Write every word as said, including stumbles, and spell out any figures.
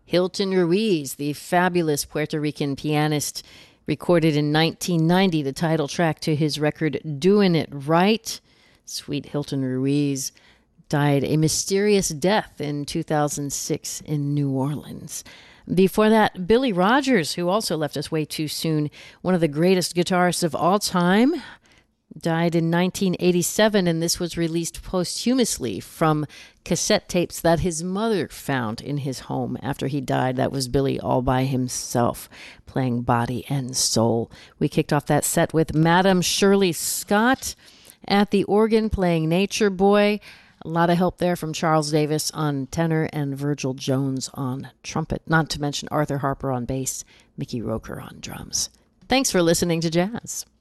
Hilton Ruiz, the fabulous Puerto Rican pianist, recorded in nineteen ninety the title track to his record Doing It Right. Sweet Hilton Ruiz died a mysterious death in two thousand six in New Orleans. Before that, Billy Rogers, who also left us way too soon, one of the greatest guitarists of all time, died in nineteen eighty-seven, and this was released posthumously from cassette tapes that his mother found in his home after he died. That was Billy all by himself, playing body and soul. We kicked off that set with Madam Shirley Scott at the organ playing Nature Boy. A lot of help there from Charles Davis on tenor and Virgil Jones on trumpet, not to mention Arthur Harper on bass, Mickey Roker on drums. Thanks for listening to Jazz.